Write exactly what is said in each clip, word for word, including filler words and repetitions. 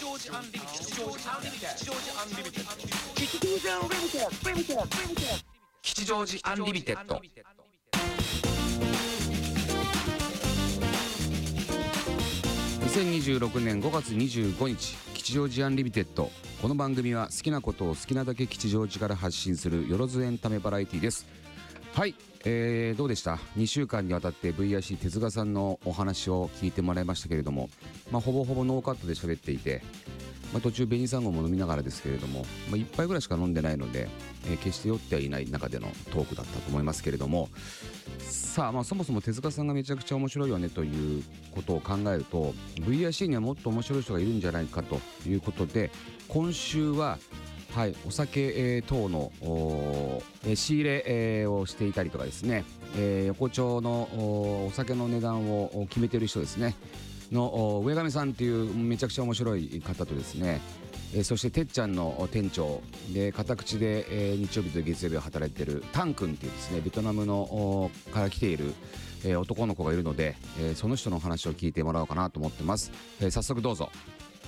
常時アンリミテッド吉祥寺アンリミテッド吉祥寺アンリミテッド吉祥寺アンリミテッドにせんにじゅうろくねんごがつにじゅうごにち吉祥寺アンリミテッド。この番組は好きなことを好きなだけ吉祥寺から発信するよろずエンタメバラエティです。はい、えー、どうでした？にしゅうかんにわたって ブイアイシー 手塚さんのお話を聞いてもらいましたけれども、まあ、ほぼほぼノーカットで喋っていて、まあ、途中紅さんごも飲みながらですけれども、まあ、いっぱいぐらいしか飲んでないので、えー、決して酔ってはいない中でのトークだったと思いますけれども、さあ、まあそもそも手塚さんがめちゃくちゃ面白いよねということを考えると ブイアイシー にはもっと面白い人がいるんじゃないかということで、今週ははい、お酒、えー、等の、えー、仕入れ、えー、をしていたりとかですね、えー、横丁の お, お酒の値段を決めている人ですねの上上さんというめちゃくちゃ面白い方とですね、えー、そしててっちゃんの店長で片口で、えー、日曜日と月曜日を働いているタン君というですねベトナムのから来ている、えー、男の子がいるので、えー、その人のお話を聞いてもらおうかなと思ってます。えー、早速どうぞ。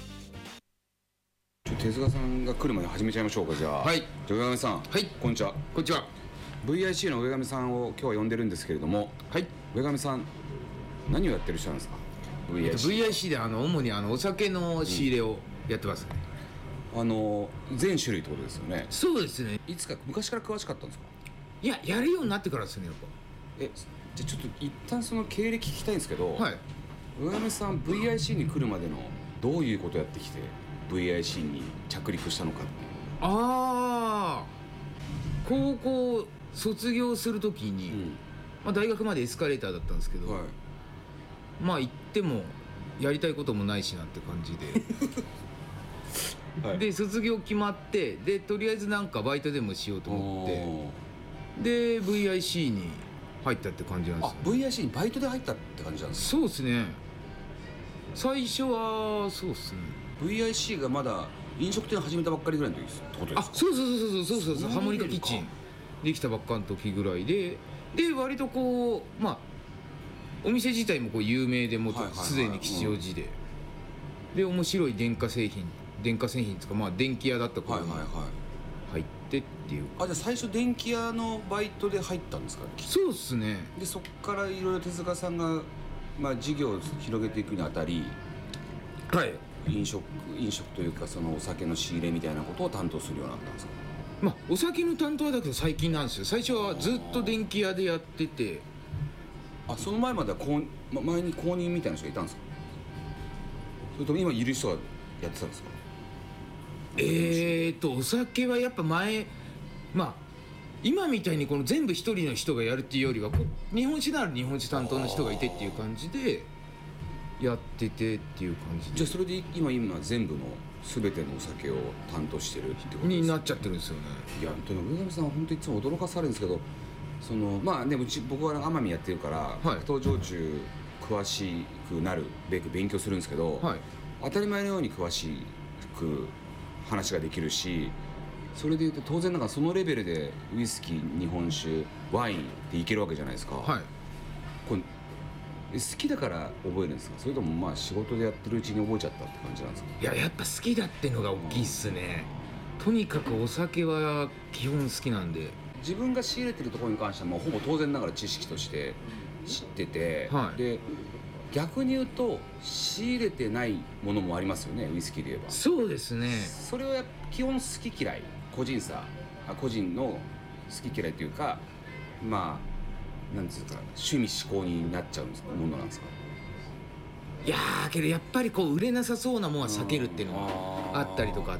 手塚さんが来るまで始めちゃいましょうか。じゃあ、はい、じゃあ上上さん、はい、こんにちは。 こんにちは。 ブイアイシー の上上さんを今日は呼んでるんですけれども、はい、上上さん何をやってる人なんですか？ ブイアイシー、 ブイアイシー であの主にあのお酒の仕入れをやってますね、 うん、あの全種類ってことですよね。 そうですね。 いつか昔から詳しかったんですか？ いや、やるようになってからですね、やっぱ。 え、じゃあちょっと一旦その経歴聞きたいんですけど、はい、上上さん ブイアイシー に来るまでのどういうことをやってきて ブイアイシー に着陸したのかっていう。 ああ、高校卒業するときに、うん、まあ、大学までエスカレーターだったんですけど、はい、まあ行ってもやりたいこともないしなって感じで、はい、で卒業決まって、でとりあえずなんかバイトでもしようと思ってで ブイアイシー に入ったって感じなんです。 あ、ブイアイシー にバイトで入ったって感じなんですか？ そうですね。最初はそうですね。 ブイアイシー がまだ飲食店始めたばっかりぐらいの時ってことですか？ あ、そうそうそうそうそうそうそう、ハモニカキッチンできたばっかの時ぐらいで、で割とこう、まあお店自体もこう有名でもとすでに吉祥寺で、うん、で面白い電化製品電化製品っていうか、まあ電気屋だった頃に入ってっていう、 はいはいはい、あ、じゃあ最初電気屋のバイトで入ったんですか？ そうっすね。 でそっからいろいろ手塚さんが、まあ、事業を広げていくにあたり、はい、飲食飲食というかそのお酒の仕入れみたいなことを担当するようになったんですか？ まあお酒の担当はだけど最近なんですよ。最初はずっと電気屋でやってて。 あ、その前まではこう、ま、前に公認みたいな人がいたんですか？それとも今いる人がやってたんですか？ えーとお酒はやっぱ前、まあ今みたいにこの全部一人の人がやるっていうよりは、日本酒なら日本酒担当の人がいてっていう感じでやっててっていう感じで。 じゃあそれで今今全部の全てのお酒を担当してるってことですか？ になっちゃってるんですよね。 いや、とにかく上上さんは本当にいつも驚かされるんですけど、そのまあね、うち僕は奄美やってるから、はい、白桃焼酎詳しくなるべく勉強するんですけど、はい、当たり前のように詳しく話ができるし、それでいうと当然なんかそのレベルでウイスキー、日本酒、ワインっていけるわけじゃないですか、はい、これ好きだから覚えるんですか？それともまあ仕事でやってるうちに覚えちゃったって感じなんですか？ いや、やっぱ好きだってのが大きいっすね、うん、とにかくお酒は基本好きなんで。 自分が仕入れてるところに関してはもうほぼ当然ながら知識として知ってて、はい、で逆に言うと仕入れてないものもありますよね、ウイスキーで言えば。 そうですね。 それは基本好き嫌い、個人差、個人の好き嫌いというか、まあなんつうか趣味嗜好になっちゃうんですか、ものなんですか？ いやーけどやっぱりこう売れなさそうなものは避けるっていうのがあったりとか